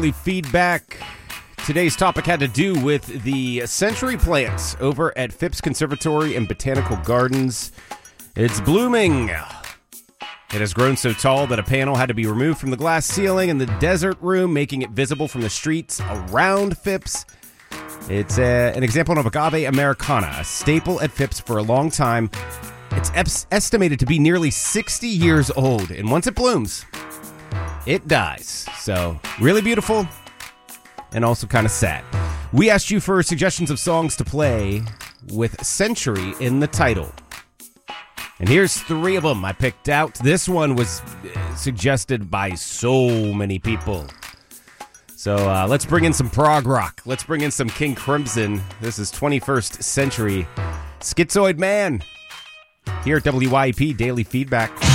Feedback. Today's topic had to do with the century plants over at Phipps Conservatory and Botanical Gardens. It's blooming. It has grown so tall that a panel had to be removed from the glass ceiling in the desert room, making it visible from the streets around Phipps. It's an example of Agave Americana, a staple at Phipps for a long time. It's estimated to be nearly 60 years old, and once it blooms, it dies. So, really beautiful and also kind of sad. We asked you for suggestions of songs to play with Century in the title. And here's 3 of them I picked out. This one was suggested by so many people. So let's bring in some prog rock. Let's bring in some King Crimson. This is 21st Century. Schizoid Man. Here at WYEP Daily Feedback.